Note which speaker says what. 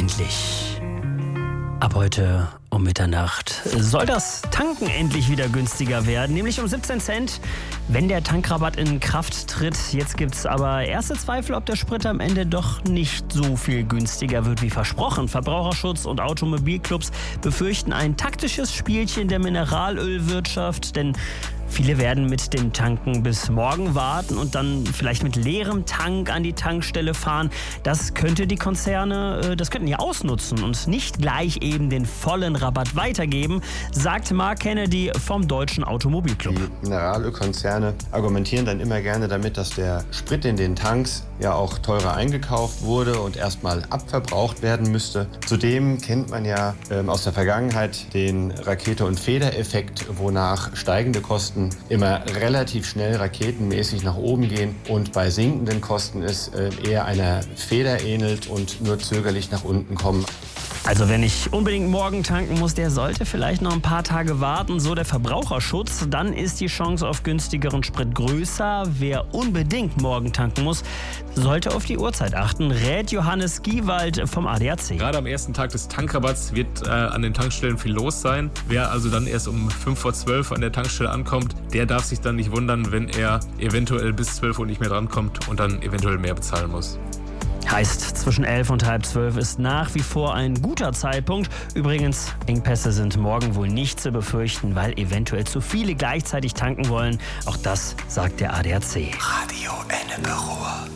Speaker 1: endlich. Ab heute um Mitternacht soll das Tanken endlich wieder günstiger werden, nämlich um 17 Cent, wenn der Tankrabatt in Kraft tritt. Jetzt gibt es aber erste Zweifel, ob der Sprit am Ende doch nicht so viel günstiger wird wie versprochen. Verbraucherschutz und Automobilclubs befürchten ein taktisches Spielchen der Mineralölwirtschaft, denn viele werden mit dem Tanken bis morgen warten und dann vielleicht mit leerem Tank an die Tankstelle fahren. Das könnten die Konzerne ausnutzen und nicht gleich eben den vollen Rabatt weitergeben, sagt Mark Kennedy vom Deutschen Automobilclub.
Speaker 2: Die Mineralölkonzerne argumentieren dann immer gerne damit, dass der Sprit in den Tanks ja auch teurer eingekauft wurde und erstmal abverbraucht werden müsste. Zudem kennt man ja aus der Vergangenheit den Rakete- und Federeffekt, wonach steigende Kosten immer relativ schnell raketenmäßig nach oben gehen und bei sinkenden Kosten es eher einer Feder ähnelt und nur zögerlich nach unten kommen.
Speaker 1: Also wer nicht unbedingt morgen tanken muss, der sollte vielleicht noch ein paar Tage warten, so der Verbraucherschutz. Dann ist die Chance auf günstigeren Sprit größer. Wer unbedingt morgen tanken muss, sollte auf die Uhrzeit achten, rät Johannes Giewald vom ADAC.
Speaker 3: Gerade am ersten Tag des Tankrabatts wird an den Tankstellen viel los sein. Wer also dann erst um 11:55 an der Tankstelle ankommt, der darf sich dann nicht wundern, wenn er eventuell bis 12 Uhr nicht mehr drankommt und dann eventuell mehr bezahlen muss.
Speaker 1: Heißt, zwischen 11 und halb 12 ist nach wie vor ein guter Zeitpunkt. Übrigens, Engpässe sind morgen wohl nicht zu befürchten, weil eventuell zu viele gleichzeitig tanken wollen. Auch das sagt der ADAC.
Speaker 4: Radio Ennepe Ruhr.